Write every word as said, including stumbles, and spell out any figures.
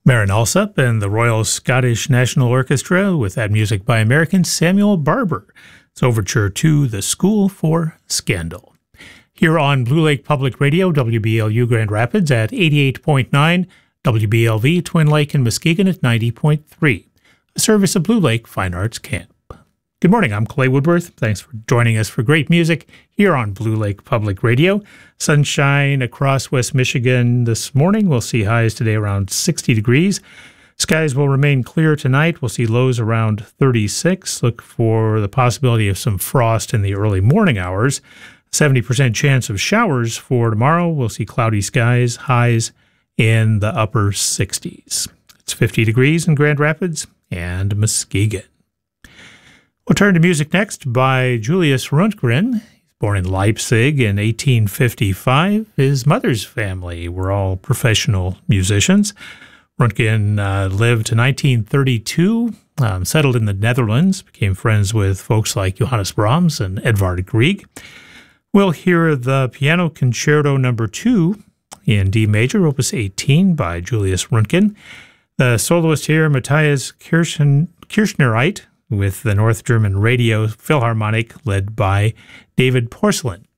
Marin Alsop and the Royal Scottish National Orchestra with that music by American Samuel Barber. It's overture to The School for Scandal. Here on Blue Lake Public Radio, W B L U Grand Rapids at eighty-eight point nine, W B L V Twin Lake and Muskegon at ninety point three, a service of Blue Lake Fine Arts Camp. Good morning, I'm Clay Woodworth. Thanks for joining us for great music here on Blue Lake Public Radio. Sunshine across West Michigan this morning. We'll see highs today around sixty degrees. Skies will remain clear tonight. We'll see lows around thirty-six. Look for the possibility of some frost in the early morning hours. seventy percent chance of showers for tomorrow. We'll see cloudy skies, highs in the upper sixties. It's fifty degrees in Grand Rapids and Muskegon. We'll turn to music next by Julius Rundgren. He's born in Leipzig in eighteen fifty-five. His mother's family were all professional musicians. Rundgren uh, lived to nineteen thirty-two, um, settled in the Netherlands, became friends with folks like Johannes Brahms and Edvard Grieg. We'll hear the Piano Concerto Number two in D major, Opus eighteen by Julius Rundgren. The soloist here, Matthias Kirchen, Kirchnerite, with the North German Radio Philharmonic led by David Porcelain.